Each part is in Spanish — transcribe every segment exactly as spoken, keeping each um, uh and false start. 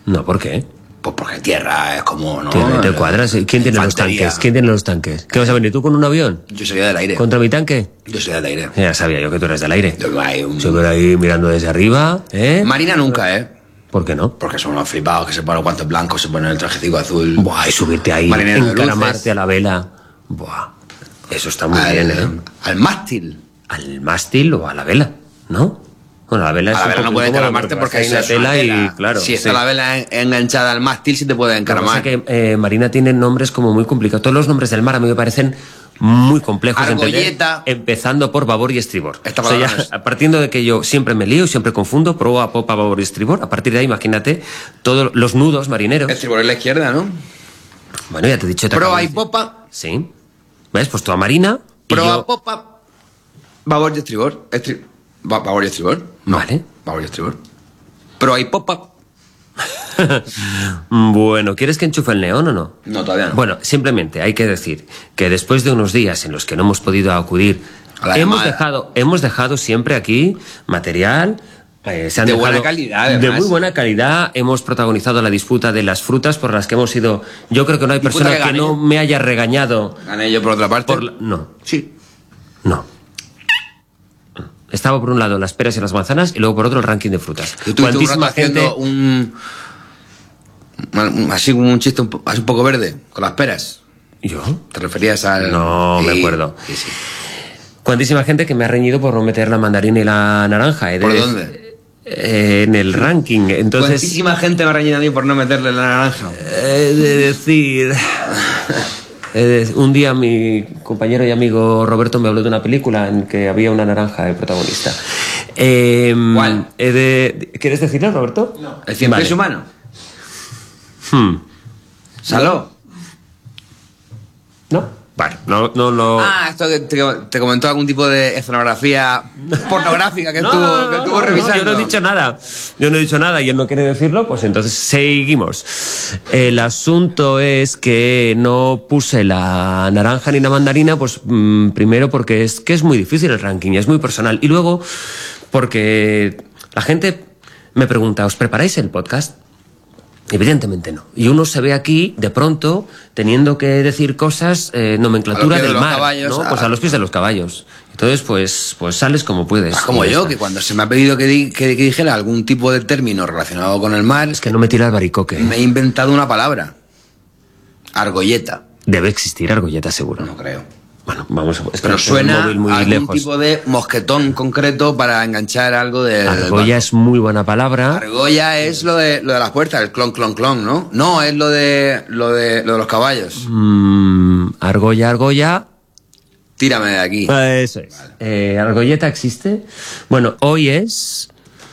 No, ¿por qué? Pues porque tierra es como, ¿no? ¿Te, te cuadras? ¿Quién tiene los tanques? ¿Quién tiene los tanques? ¿Qué vas a venir tú con un avión? Yo soy del aire. ¿Contra mi tanque? Yo soy del aire. Ya sabía yo que tú eres del aire. Yo hay un... Siempre ahí mirando desde arriba, ¿eh? Marina nunca, ¿eh? ¿Por qué no? Porque son unos flipados que se ponen los guantes blancos, se ponen el trajecito azul. Buah, y subirte ahí, Marinero de encaramarte luces. a la vela. Buah, eso está muy al, bien, ¿eh? Al mástil. Al mástil o a la vela, ¿no? Bueno, la vela es A la un vela poco no puede incómodo encaramarte porque hay eso una es una tela tela. y claro. Si está sí. la vela en- enganchada al mástil, sí te puede Lo que pasa encaramar. es que eh, Marina tiene nombres como muy complicados. Todos los nombres del mar a mí me parecen muy complejos de entender, Argolleta. empezando por babor y estribor. Esta O sea, palabra ya, no es. partiendo de que yo siempre me lío, siempre confundo, proa, popa, babor y estribor, a partir de ahí imagínate todos los nudos marineros. Estribor es la izquierda, ¿no? Bueno, ya te he dicho... te acabo Proa de y decir. popa. Sí. ¿Ves? Pues tú a Marina y Proa, yo... popa. Babor y estribor. Estri... ba- Babor y estribor. No. Vale. Babor y estribor. Proa y popa. Bueno, ¿quieres que enchufe el neón o no? No, todavía no. Bueno, simplemente hay que decir que después de unos días en los que no hemos podido acudir, A la hemos llamada. dejado, hemos dejado siempre aquí material. eh, se han De dejado- buena calidad, De además. muy buena calidad. Hemos protagonizado la disputa de las frutas por las que hemos ido. Yo creo que no hay Disputa persona que que, gané. no me haya regañado. Gané yo por otra parte. Por la- No, Sí. no. Estaba por un lado las peras y las manzanas y luego por otro el ranking de frutas. Yo tuve un rato Cuantísima haciendo gente. un... un- Así como un chiste un, po- así un poco verde, con las peras. ¿Yo? ¿Te referías al...? No, me Sí, acuerdo. Sí, sí. Cuantísima gente que me ha reñido por no meter la mandarina y la naranja. He de ¿Por dec- dónde? Eh, en el ranking. Entonces, Cuantísima gente me ha reñido a mí por no meterle la naranja. he de decir... he de- un día mi compañero y amigo Roberto me habló de una película en que había una naranja de protagonista. Eh, ¿Cuál? he de- ¿Quieres decirlo, Roberto? No. ¿El cien pies humano? Hmm. ¿Saló? ¿No? Vale, no, no lo... Ah, esto que te, te comentó algún tipo de escenografía pornográfica que No, estuvo, no, no, que no, estuvo no, revisando. yo no he dicho nada. Yo no he dicho nada y él no quiere decirlo, pues entonces seguimos. El asunto es que no puse la naranja ni la mandarina, pues mm, primero porque es que es muy difícil el ranking, es muy personal. Y luego porque la gente me pregunta, ¿os preparáis el podcast? Evidentemente no. Y uno se ve aquí, de pronto, teniendo que decir cosas, eh, nomenclatura A los pies de del los mar, caballos, ¿no? a- Pues a los pies de los caballos. Entonces, pues, pues sales como puedes. Ah, como Y ya yo, está. que cuando se me ha pedido que, di- que- que dijera algún tipo de término relacionado con el mar, Es que no me tira el baricoque. me he inventado una palabra. Argolleta. Debe existir argolleta, seguro. No creo. Bueno, vamos a... Es que Pero no tengo el suena móvil muy a algún lejos. tipo de mosquetón concreto para enganchar algo de... Argolla es muy buena palabra. Argolla es lo de, lo de las puertas, el clon, clon, clon, ¿no? No, es lo de, lo de, lo de los caballos. Mm, argolla, argolla... Tírame de aquí. Eso es. Eh, ¿Argolleta existe? Bueno, hoy es...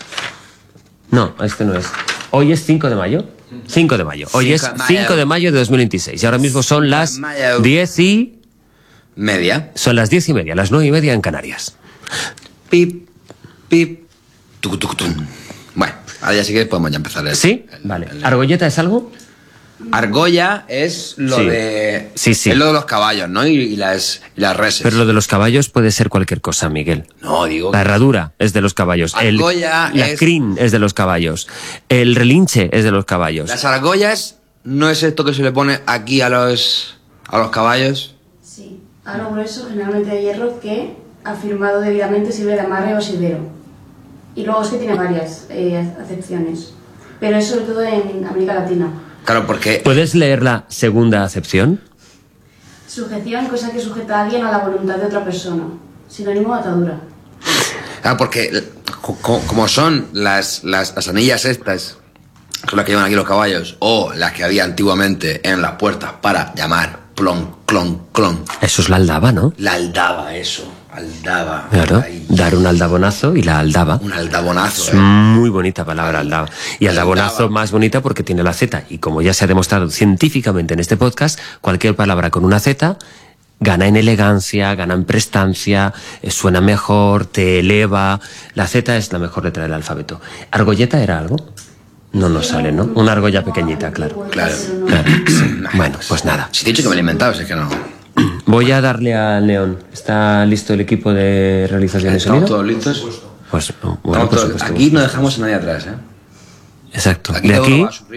No, este no es. Hoy es cinco de mayo. cinco de mayo. Hoy es cinco de mayo. cinco de mayo de dos mil veintiséis. Y ahora mismo son las mayo. diez y... Media. Son las diez y media, las nueve y media en Canarias. Pip, pip, tuc, tuc, tum. Bueno, ahora ya sí que podemos ya empezar. el- ¿Sí? el- Vale. el- ¿Argolleta es algo? Argolla es lo Sí. de... Sí, sí. Es lo de los caballos, ¿no? Y, y las, y las reses. Pero lo de los caballos puede ser cualquier cosa, Miguel. No, digo... La herradura es de los caballos. El- Argolla la es- crin es de los caballos. El relinche es de los caballos. Las argollas no es esto que se le pone aquí a los, a los caballos. Sí, aro grueso, generalmente de hierro, que afirmado debidamente sirve de amarre o asidero. Y luego es que tiene varias eh, acepciones, pero es sobre todo en América Latina. Claro, porque... ¿Puedes leer la segunda acepción? Sujeción, cosa que sujeta a alguien a la voluntad de otra persona. Sinónimo de atadura. Claro, porque co- co- como son las, las, las anillas estas, que son las que llevan aquí los caballos, o las que había antiguamente en las puertas para llamar plon, clon, clon. Eso es la aldaba, ¿no? La aldaba, eso, aldaba. Claro. Ay, Dar un aldabonazo y la aldaba. un aldabonazo, Es ¿eh? muy bonita palabra, aldaba. Y aldabonazo Aldaba. más bonita porque tiene la Z. Y como ya se ha demostrado científicamente en este podcast, cualquier palabra con una Z gana en elegancia, gana en prestancia, eh, suena mejor, te eleva. La Z es la mejor letra del alfabeto. ¿Argolleta era algo? No nos sale, ¿no? Una argolla pequeñita, claro. Claro. Claro. Bueno, pues nada. Si te he dicho que me lo he inventado, si es que no. Voy a darle al León. ¿Está listo el equipo de realización de Estamos sonido? todos listos. Pues, bueno, Estamos por todos- supuesto. Aquí no dejamos a nadie atrás, ¿eh? Exacto. Aquí De cada uno aquí va a su